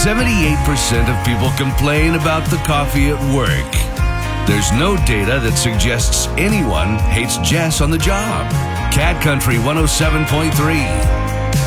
78% of people complain about the coffee at work. There's no data that suggests anyone hates Jess on the job. Cat Country 107.3.